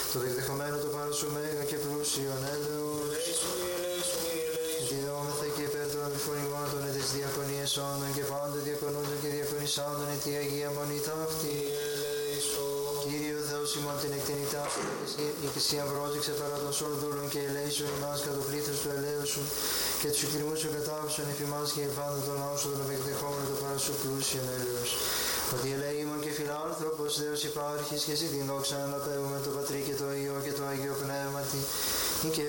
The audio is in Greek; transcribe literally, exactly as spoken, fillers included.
το δεκδεχομένο το πάνω σου μέγα και πλούσιον έλεος. Διόμεθα και υπέρ των αδελφών ημών εις διακονίες όντων και πάντα διακονούντων και διακονισάντων εν τη Αγία Μονή ταύτη. Κύριε ο Θεός ημών την εκτενητά σου και εσύ αμβρόζηξε παρά των σωρδούλων και ελέησον ημάς κατά το πλήθος του ελέου σου και τους εκκριμούς σου κατάβησον εφ' ημάς και πάντα τον λαό σου τον επεκδεχόμενο το παρά σου πλούσιον έλεος. Ότι ελέη ημών και φιλάνθρωπος Θεός υπάρχεις και εσύ την δόξα αναπέμπουμε το Πατρί και το Υιό και το Αγίο Πνεύματι και